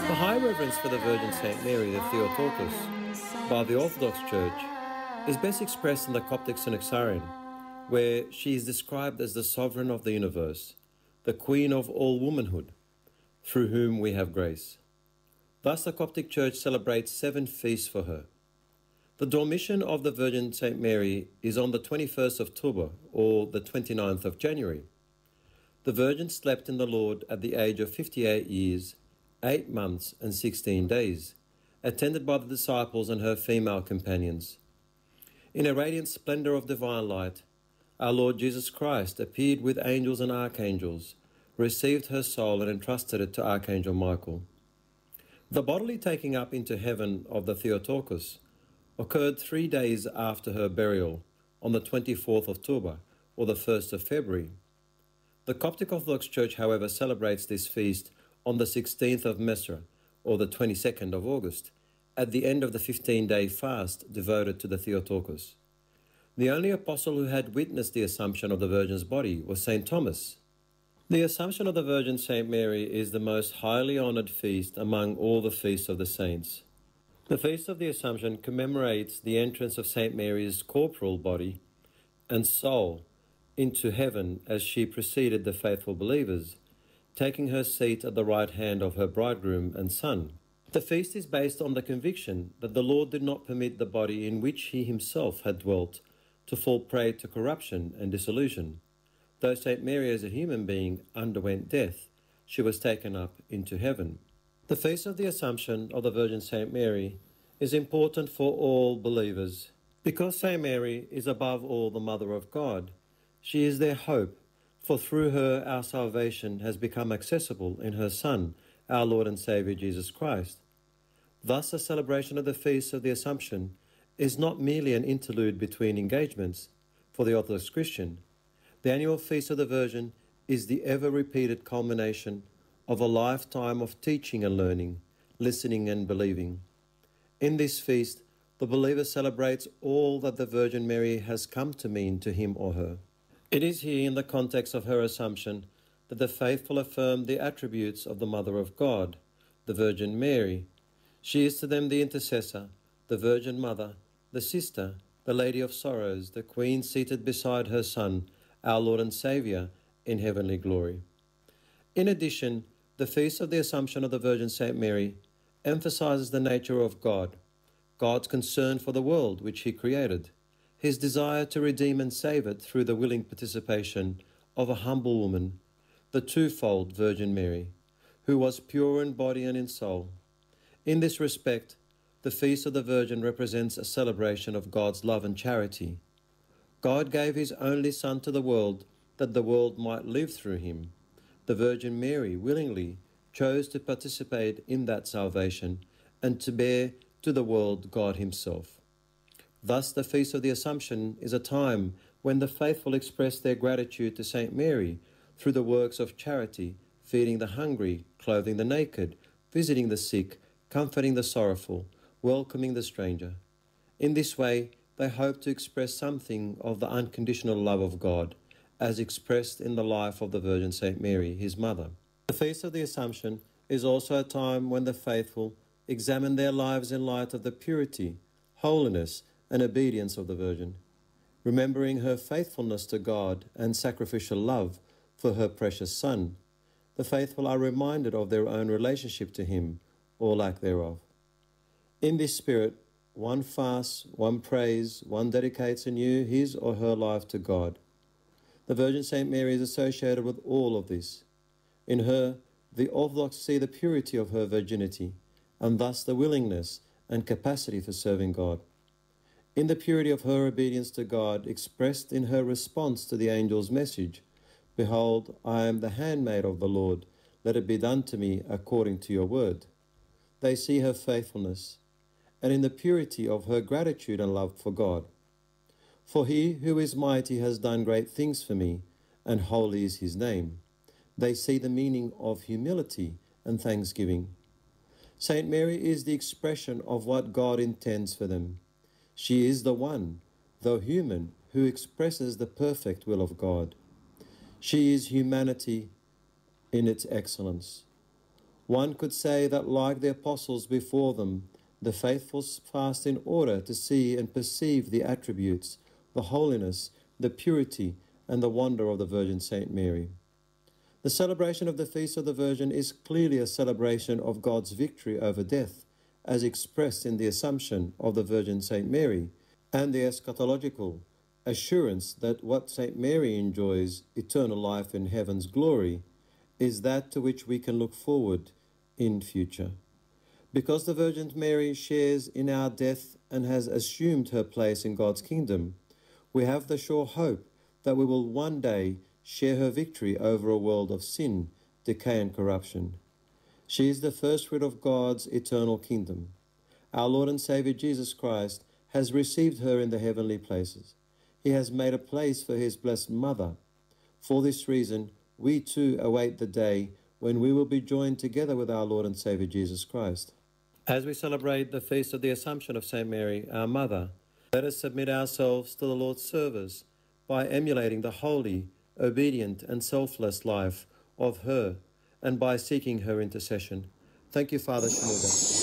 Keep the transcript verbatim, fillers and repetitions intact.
The high reverence for the Virgin Saint Mary, the Theotokos, by the Orthodox Church, is best expressed in the Coptic Synaxarion, where she is described as the sovereign of the universe, the queen of all womanhood, through whom we have grace. Thus the Coptic Church celebrates seven feasts for her. The Dormition of the Virgin Saint Mary is on the twenty-first of October, or the twenty-ninth of January. The Virgin slept in the Lord at the age of fifty-eight years, eight months and sixteen days, attended by the disciples and her female companions. In a radiant splendour of divine light, our Lord Jesus Christ appeared with angels and archangels, received her soul and entrusted it to Archangel Michael. The bodily taking up into heaven of the Theotokos occurred three days after her burial, on the twenty-fourth of October, or the first of February. The Coptic Orthodox Church, however, celebrates this feast on the sixteenth of Mesra, or the twenty-second of August, at the end of the fifteen-day fast devoted to the Theotokos. The only apostle who had witnessed the Assumption of the Virgin's body was Saint Thomas. The Assumption of the Virgin Saint Mary is the most highly honoured feast among all the feasts of the saints. The Feast of the Assumption commemorates the entrance of Saint Mary's corporal body and soul into heaven as she preceded the faithful believers, taking her seat at the right hand of her bridegroom and son. The feast is based on the conviction that the Lord did not permit the body in which he himself had dwelt to fall prey to corruption and dissolution. Though Saint Mary as a human being underwent death, she was taken up into heaven. The Feast of the Assumption of the Virgin Saint Mary is important for all believers. Because Saint Mary is above all the Mother of God, she is their hope, for through her our salvation has become accessible in her Son, our Lord and Saviour Jesus Christ. Thus the celebration of the Feast of the Assumption is not merely an interlude between engagements for the Orthodox Christian. The annual Feast of the Virgin is the ever-repeated culmination of a lifetime of teaching and learning, listening and believing. In this feast, the believer celebrates all that the Virgin Mary has come to mean to him or her. It is here, in the context of her Assumption, that the faithful affirm the attributes of the Mother of God, the Virgin Mary. She is to them the intercessor, the Virgin Mother, the sister, the Lady of Sorrows, the Queen seated beside her Son, our Lord and Saviour, in heavenly glory. In addition, the Feast of the Assumption of the Virgin Saint Mary emphasizes the nature of God, God's concern for the world which he created, his desire to redeem and save it through the willing participation of a humble woman, the twofold Virgin Mary, who was pure in body and in soul. In this respect, the Feast of the Virgin represents a celebration of God's love and charity. God gave his only Son to the world that the world might live through him. The Virgin Mary willingly chose to participate in that salvation and to bear to the world God himself. Thus the Feast of the Assumption is a time when the faithful express their gratitude to Saint Mary through the works of charity, feeding the hungry, clothing the naked, visiting the sick, comforting the sorrowful, welcoming the stranger. In this way, they hope to express something of the unconditional love of God, as expressed in the life of the Virgin Saint Mary, his mother. The Feast of the Assumption is also a time when the faithful examine their lives in light of the purity, holiness, and obedience of the Virgin. Remembering her faithfulness to God and sacrificial love for her precious Son, the faithful are reminded of their own relationship to him, or lack thereof. In this spirit, one fasts, one prays, one dedicates anew his or her life to God. The Virgin Saint Mary is associated with all of this. In her, the Orthodox see the purity of her virginity, and thus the willingness and capacity for serving God. In the purity of her obedience to God, expressed in her response to the angel's message, "Behold, I am the handmaid of the Lord, let it be done to me according to your word," they see her faithfulness, and in the purity of her gratitude and love for God. For he who is mighty has done great things for me, and holy is his name. They see the meaning of humility and thanksgiving. Saint Mary is the expression of what God intends for them. She is the one, though human, who expresses the perfect will of God. She is humanity in its excellence. One could say that, like the apostles before them, the faithful fast in order to see and perceive the attributes, the holiness, the purity, and the wonder of the Virgin Saint Mary. The celebration of the Feast of the Virgin is clearly a celebration of God's victory over death, as expressed in the Assumption of the Virgin Saint Mary, and the eschatological assurance that what Saint Mary enjoys, eternal life in heaven's glory, is that to which we can look forward in future. Because the Virgin Mary shares in our death and has assumed her place in God's kingdom, we have the sure hope that we will one day share her victory over a world of sin, decay and corruption. She is the first fruit of God's eternal kingdom. Our Lord and Saviour Jesus Christ has received her in the heavenly places. He has made a place for his blessed mother. For this reason, we too await the day when we will be joined together with our Lord and Saviour Jesus Christ. As we celebrate the Feast of the Assumption of Saint Mary, our Mother, let us submit ourselves to the Lord's service by emulating the holy, obedient and selfless life of her and by seeking her intercession. Thank you, Father Shmuda.